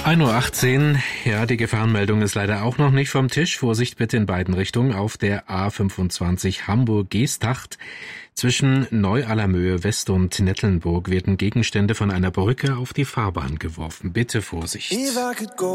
1:18 Uhr. Ja, die Gefahrenmeldung ist leider auch noch nicht vom Tisch. Vorsicht bitte in beiden Richtungen auf der A25 Hamburg-Geesthacht. Zwischen Neu-Allermöhe West und Nettelnburg werden Gegenstände von einer Brücke auf die Fahrbahn geworfen. Bitte Vorsicht.